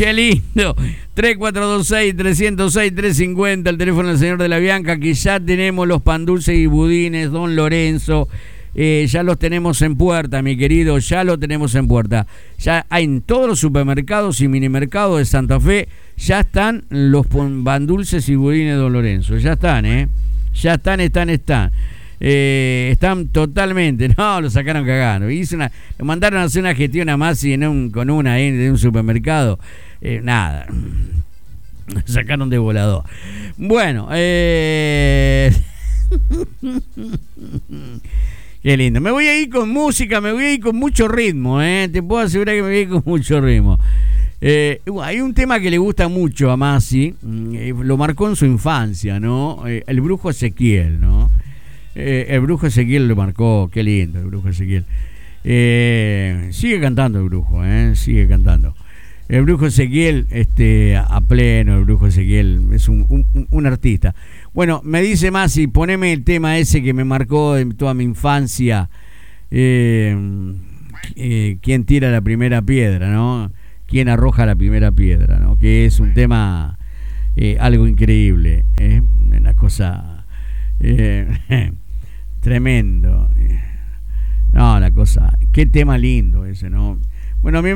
Qué lindo. 3426-306-350, el teléfono del señor de la Bianca, que ya tenemos los pan dulces y budines, don Lorenzo. Ya los tenemos en puerta, mi querido, ya lo tenemos en puerta. Ya hay en todos los supermercados y minimercados de Santa Fe, ya están los pan dulces y budines de don Lorenzo. Ya están, ya están. Están totalmente, no, lo sacaron cagando. Lo mandaron a hacer una gestión a Masi con una de un supermercado. Nada, sacaron de volador. Bueno, qué lindo. Me voy a ir con música, me voy a ir con mucho ritmo, te puedo asegurar que me voy a ir con mucho ritmo. Hay un tema que le gusta mucho a Masi, lo marcó en su infancia, ¿no? El brujo Ezequiel, ¿no? El brujo Ezequiel lo marcó, qué lindo el brujo Ezequiel. Sigue cantando el brujo, sigue cantando. El brujo Ezequiel, a pleno, el brujo Ezequiel es un artista. Bueno, me dice Masi, poneme el tema ese que me marcó en toda mi infancia. ¿Quién tira la primera piedra, no? ¿Quién arroja la primera piedra, no? Que es un tema algo increíble, una cosa tremendo. No, la cosa, qué tema lindo ese, ¿no? Bueno, a mí